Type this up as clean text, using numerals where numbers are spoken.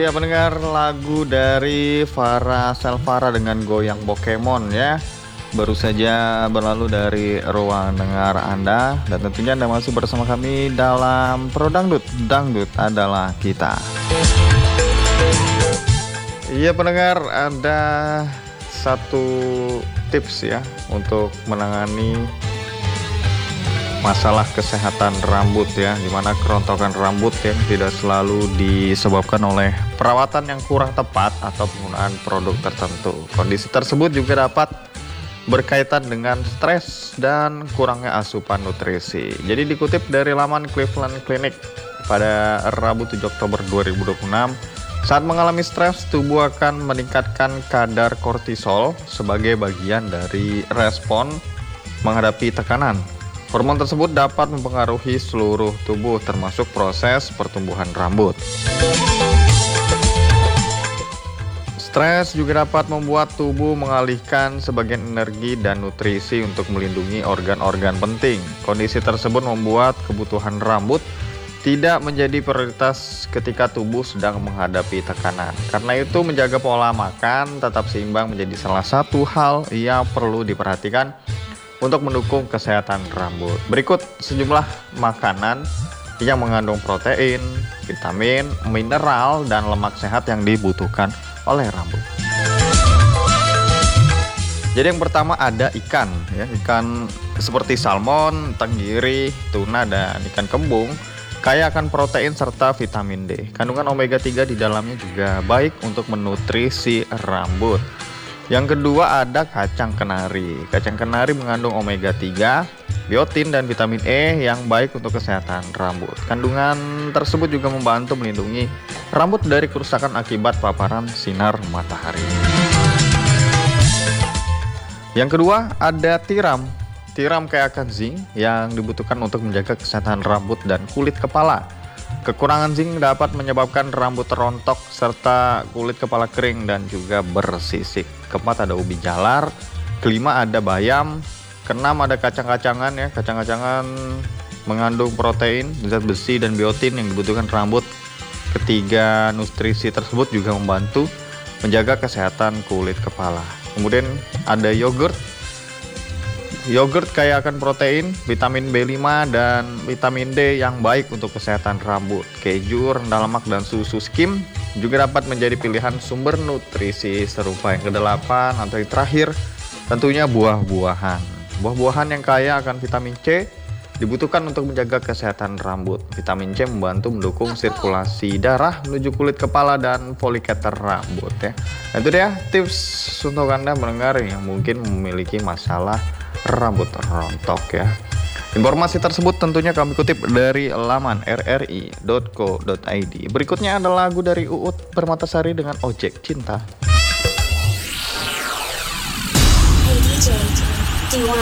Iya pendengar, lagu dari Farah Selvara dengan Goyang Pokemon ya baru saja berlalu dari ruang dengar Anda. Dan tentunya Anda masih bersama kami dalam Pro Dangdut, Dangdut adalah kita. Iya pendengar, ada satu tips ya untuk menangani masalah kesehatan rambut ya, dimana kerontokan rambut yang tidak selalu disebabkan oleh perawatan yang kurang tepat atau penggunaan produk tertentu. Kondisi tersebut juga dapat berkaitan dengan stres dan kurangnya asupan nutrisi. Jadi dikutip dari laman Cleveland Clinic pada Rabu 7 Oktober 2026, saat mengalami stres, tubuh akan meningkatkan kadar kortisol sebagai bagian dari respon menghadapi tekanan. Hormon tersebut dapat mempengaruhi seluruh tubuh termasuk proses pertumbuhan rambut. Stres juga dapat membuat tubuh mengalihkan sebagian energi dan nutrisi untuk melindungi organ-organ penting. Kondisi tersebut membuat kebutuhan rambut tidak menjadi prioritas ketika tubuh sedang menghadapi tekanan. Karena itu menjaga pola makan tetap seimbang menjadi salah satu hal yang perlu diperhatikan untuk mendukung kesehatan rambut. Berikut sejumlah makanan yang mengandung protein, vitamin, mineral, dan lemak sehat yang dibutuhkan oleh rambut. Jadi yang pertama ada ikan ya, ikan seperti salmon, tenggiri, tuna, dan ikan kembung kaya akan protein serta vitamin D. Kandungan omega 3 di dalamnya juga baik untuk menutrisi rambut. Yang kedua ada kacang kenari. Kacang kenari mengandung omega 3, biotin, dan vitamin E yang baik untuk kesehatan rambut. Kandungan tersebut juga membantu melindungi rambut dari kerusakan akibat paparan sinar matahari. Yang kedua ada tiram. Tiram kaya akan zinc yang dibutuhkan untuk menjaga kesehatan rambut dan kulit kepala. Kekurangan zinc dapat menyebabkan rambut rontok serta kulit kepala kering dan juga bersisik. Keempat ada ubi jalar. Kelima ada bayam. Keenam ada kacang-kacangan ya. Kacang-kacangan mengandung protein, zat besi, dan biotin yang dibutuhkan rambut. Ketiga, nutrisi tersebut juga membantu menjaga kesehatan kulit kepala. Kemudian ada yogurt. Yogurt kaya akan protein, vitamin B5, dan vitamin D yang baik untuk kesehatan rambut. Keju, rendah lemak, dan susu skim juga dapat menjadi pilihan sumber nutrisi serupa. Yang kedelapan atau yang terakhir tentunya buah-buahan. Buah-buahan yang kaya akan vitamin C dibutuhkan untuk menjaga kesehatan rambut. Vitamin C membantu mendukung sirkulasi darah menuju kulit kepala dan follicular rambut ya. Nah, itu dia tips untuk Anda mendengar yang mungkin memiliki masalah rambut rontok ya. Informasi tersebut tentunya kami kutip dari laman rri.co.id. Berikutnya ada lagu dari Uut Permatasari dengan Ojek Cinta. Hey DJ, do you wanna